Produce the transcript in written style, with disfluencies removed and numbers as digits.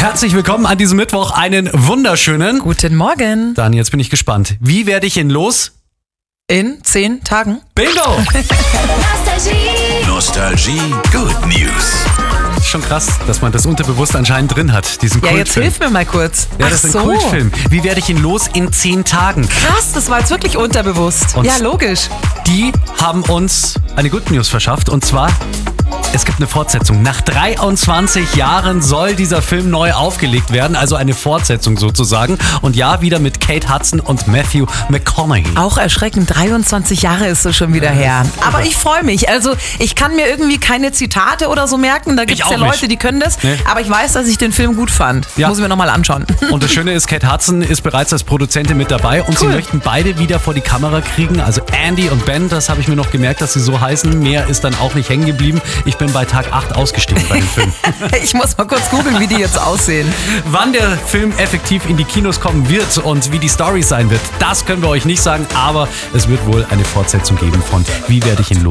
Herzlich willkommen an diesem Mittwoch. Einen wunderschönen Guten Morgen. Dani, jetzt bin ich gespannt. Wie werde ich ihn los? In 10 Tagen. Bingo! Nostalgie Good News. Schon krass, dass man das unterbewusst anscheinend drin hat, diesen Ja, Kultfilm. jetzt hilf mir mal kurz. Ja, das ist ein Kultfilm. Wie werde ich ihn los in 10 Tagen? Krass, das war jetzt wirklich unterbewusst. Und ja, logisch. Die haben uns eine Good News verschafft, und zwar: Es gibt eine Fortsetzung. Nach 23 Jahren soll dieser Film neu aufgelegt werden, also eine Fortsetzung sozusagen. Und ja, wieder mit Kate Hudson und Matthew McConaughey. Auch erschreckend, 23 Jahre ist es schon wieder her. Aber ich freue mich. Also ich kann mir irgendwie keine Zitate oder so merken. Da gibt es ja Leute, nicht. die können das. Nee. Aber ich weiß, dass ich den Film gut fand. Ja. Muss ich mir nochmal anschauen. Und das Schöne ist, Kate Hudson ist bereits als Produzentin mit dabei und sie möchten beide wieder vor die Kamera kriegen. Also Andy und Ben, das habe ich mir noch gemerkt, dass sie so heißen. Mehr ist dann auch nicht hängen geblieben. Ich bin bei Tag 8 ausgestiegen bei dem Film. Ich muss mal kurz googeln, wie die jetzt aussehen. Wann der Film effektiv in die Kinos kommen wird und wie die Story sein wird, das können wir euch nicht sagen. Aber es wird wohl eine Fortsetzung geben von Wie werde ich ihn los?